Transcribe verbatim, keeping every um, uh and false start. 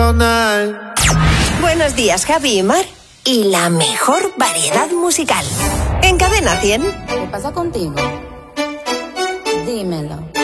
all night. Buenos días, Javi y Mar. Y la mejor variedad musical. En Cadena cien. ¿Qué pasa contigo? Dímelo.